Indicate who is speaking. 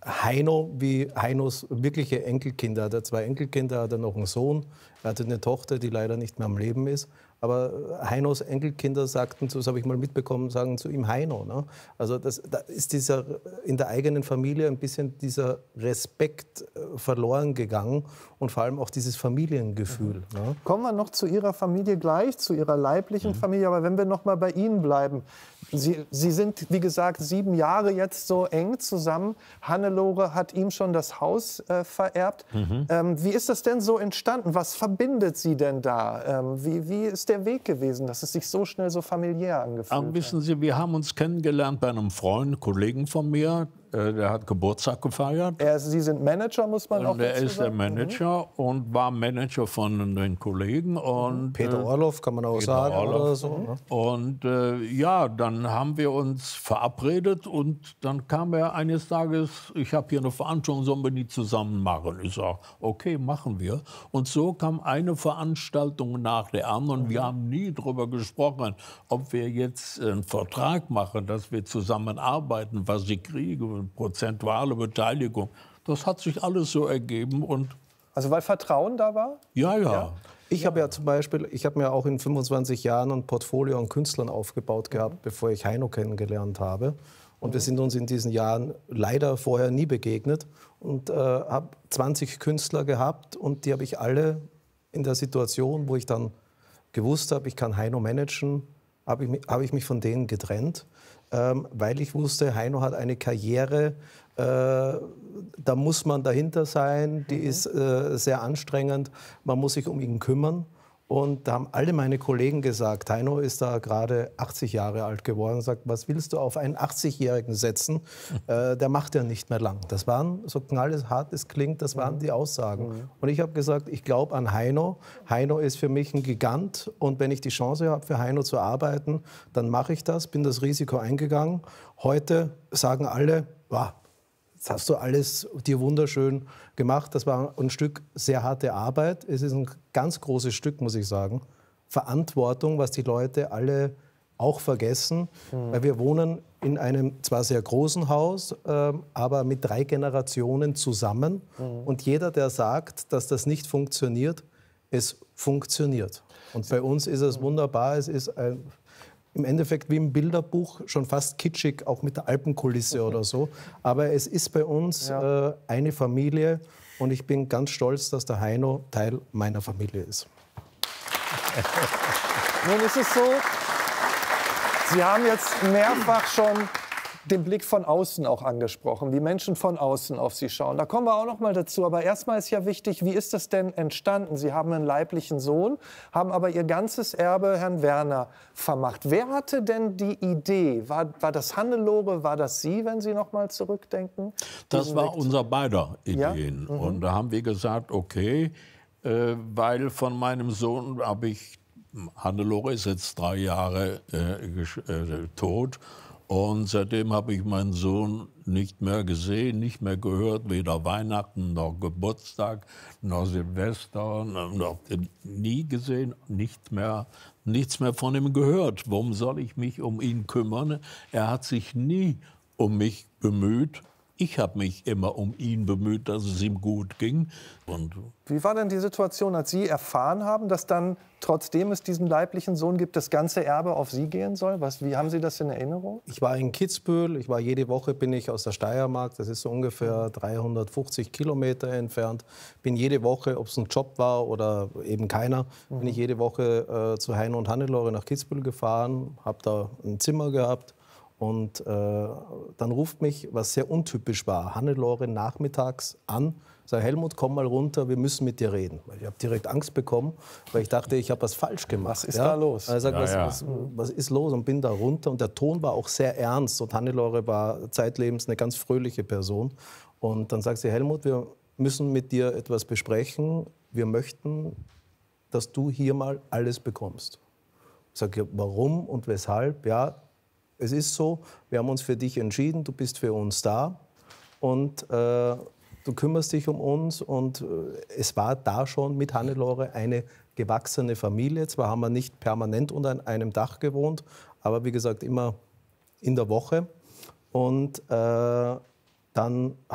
Speaker 1: Heino, wie Heinos wirkliche Enkelkinder. Er hat 2 Enkelkinder, er hat noch einen Sohn, er hatte eine Tochter, die leider nicht mehr am Leben ist. Aber Heinos Enkelkinder sagten, das habe ich mal mitbekommen, sagen zu ihm Heino. Ne? Also da ist in der eigenen Familie ein bisschen dieser Respekt verloren gegangen und vor allem auch dieses Familiengefühl. Ne?
Speaker 2: Kommen wir noch zu Ihrer Familie gleich, zu Ihrer leiblichen Familie. Aber wenn wir noch mal bei Ihnen bleiben. Sie sind, wie gesagt, 7 Jahre jetzt so eng zusammen. Hannelore hat ihm schon das Haus vererbt. Wie ist das denn so entstanden? Was verbindet Sie denn da? Wie ist der Weg gewesen, dass es sich so schnell so familiär angefühlt hat?
Speaker 3: Wissen Sie, wir haben uns kennengelernt bei einem Freund, Kollegen von mir. Der hat Geburtstag gefeiert.
Speaker 2: Sie sind Manager, muss man auch dazu sagen?
Speaker 3: Er ist der Manager und war Manager von den Kollegen. Und,
Speaker 1: Peter Orloff, kann man auch sagen. Oder so, ne?
Speaker 3: Und ja, dann haben wir uns verabredet und dann kam er eines Tages, ich habe hier eine Veranstaltung, sollen wir die zusammen machen? Ich sage, okay, machen wir. Und so kam eine Veranstaltung nach der anderen. Und wir haben nie darüber gesprochen, ob wir jetzt einen Vertrag machen, dass wir zusammenarbeiten, was ich kriege. Prozentuale Beteiligung. Das hat sich alles so ergeben. Und
Speaker 2: also weil Vertrauen da war?
Speaker 3: Ja.
Speaker 1: Ich habe ja zum Beispiel, ich habe mir auch in 25 Jahren ein Portfolio an Künstlern aufgebaut gehabt, bevor ich Heino kennengelernt habe. Und wir sind uns in diesen Jahren leider vorher nie begegnet. Und habe 20 Künstler gehabt und die habe ich alle in der Situation, wo ich dann gewusst habe, ich kann Heino managen, habe ich mich von denen getrennt. Weil ich wusste, Heino hat eine Karriere, da muss man dahinter sein, die ist sehr anstrengend, man muss sich um ihn kümmern. Und da haben alle meine Kollegen gesagt, Heino ist da gerade 80 Jahre alt geworden und sagt, was willst du auf einen 80-Jährigen setzen? Der macht ja nicht mehr lang. Das waren, so knallhart es klingt, das waren die Aussagen. Und ich habe gesagt, ich glaube an Heino. Heino ist für mich ein Gigant. Und wenn ich die Chance habe, für Heino zu arbeiten, dann mache ich das, bin das Risiko eingegangen. Heute sagen alle, wow, das hast du alles dir wunderschön gemacht. Das war ein Stück sehr harte Arbeit. Es ist ein ganz großes Stück, muss ich sagen. Verantwortung, was die Leute alle auch vergessen. Weil wir wohnen in einem zwar sehr großen Haus, aber mit 3 Generationen zusammen. Und jeder, der sagt, dass das nicht funktioniert, es funktioniert. Und bei uns ist es wunderbar. Es ist im Endeffekt wie im Bilderbuch, schon fast kitschig, auch mit der Alpenkulisse oder so. Aber es ist bei uns eine Familie und ich bin ganz stolz, dass der Heino Teil meiner Familie ist.
Speaker 2: Nun ist es so, Sie haben jetzt mehrfach schon den Blick von außen auch angesprochen, wie Menschen von außen auf Sie schauen. Da kommen wir auch noch mal dazu. Aber erstmal ist ja wichtig, wie ist das denn entstanden? Sie haben einen leiblichen Sohn, haben aber Ihr ganzes Erbe Herrn Werner vermacht. Wer hatte denn die Idee? War das Hannelore, war das Sie, wenn Sie noch mal zurückdenken?
Speaker 3: Das war unser beider Ideen.
Speaker 2: Ja?
Speaker 3: Und da haben wir gesagt, okay, weil von meinem Sohn habe ich, Hannelore ist jetzt 3 Jahre tot. Und seitdem habe ich meinen Sohn nicht mehr gesehen, nicht mehr gehört, weder Weihnachten noch Geburtstag noch Silvester, noch nie gesehen, nichts mehr von ihm gehört. Warum soll ich mich um ihn kümmern? Er hat sich nie um mich bemüht. Ich habe mich immer um ihn bemüht, dass es ihm gut ging. Und
Speaker 2: wie war denn die Situation, als Sie erfahren haben, dass dann, trotzdem es diesen leiblichen Sohn gibt, das ganze Erbe auf Sie gehen soll? Wie haben Sie das in Erinnerung?
Speaker 1: Ich war in Kitzbühel. Jede Woche bin ich aus der Steiermark. Das ist so ungefähr 350 Kilometer entfernt. Bin jede Woche, ob es ein Job war oder eben keiner, bin ich jede Woche zu Heino und Hannelore nach Kitzbühel gefahren. Habe da ein Zimmer gehabt. Und dann ruft mich, was sehr untypisch war, Hannelore nachmittags an, sagt, Helmut, komm mal runter, wir müssen mit dir reden. Ich habe direkt Angst bekommen, weil ich dachte, ich habe was falsch gemacht.
Speaker 2: Was ist da los?
Speaker 1: Er sagt, was ist los? Und bin da runter. Und der Ton war auch sehr ernst. Und Hannelore war zeitlebens eine ganz fröhliche Person. Und dann sagt sie, Helmut, wir müssen mit dir etwas besprechen. Wir möchten, dass du hier mal alles bekommst. Ich sage, warum und weshalb? Ja, es ist so, wir haben uns für dich entschieden, du bist für uns da und du kümmerst dich um uns. Und es war da schon mit Hannelore eine gewachsene Familie. Zwar haben wir nicht permanent unter einem Dach gewohnt, aber wie gesagt immer in der Woche. Und dann